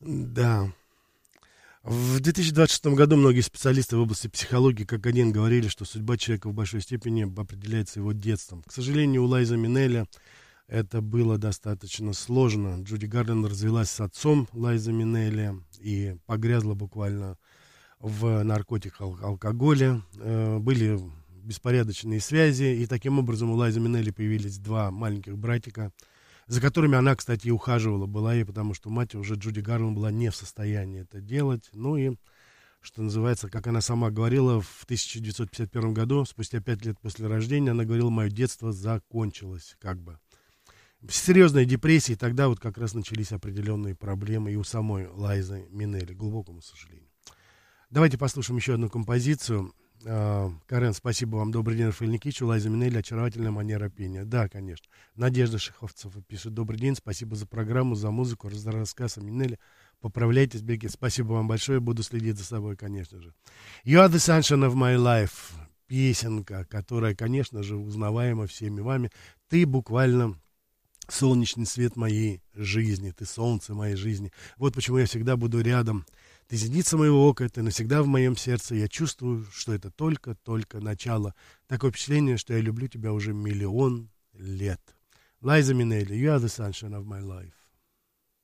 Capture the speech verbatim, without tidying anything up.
Да. В две тысячи двадцать шестом году многие специалисты в области психологии как один говорили, что судьба человека в большой степени определяется его детством. К сожалению, у Лайзы Минелли это было достаточно сложно. Джуди Гарланд развелась с отцом Лайзы Минелли и погрязла буквально в наркотиках, ал- алкоголе. Э, были беспорядочные связи, и таким образом у Лайзы Минелли появились два маленьких братика, за которыми она, кстати, и ухаживала, была ей, потому что мать уже Джуди Гарланд была не в состоянии это делать. Ну и, что называется, как она сама говорила, в тысяча девятьсот пятьдесят первом году, спустя пять лет после рождения, она говорила: мое детство закончилось, как бы. Серьезная депрессия, и тогда вот как раз начались определенные проблемы и у самой Лайзы Минелли, к глубокому сожалению. Давайте послушаем еще одну композицию. А, Карен, спасибо вам. Добрый день, Рафаэль Никитич. У Лайзы Минелли очаровательная манера пения. Да, конечно. Надежда Шеховцева пишет: добрый день, спасибо за программу, за музыку, за рассказ о Минелли. Поправляйтесь, Бекки. Спасибо вам большое, буду следить за собой, конечно же. You are the sunshine of my life. Песенка, которая, конечно же, узнаваема всеми вами. Ты буквально солнечный свет моей жизни, ты солнце моей жизни. Вот почему я всегда буду рядом. Ты зеница моего ока, ты навсегда в моем сердце. Я чувствую, что это только-только начало. Такое впечатление, что я люблю тебя уже миллион лет. Лайза Минелли, you are the sunshine of my life.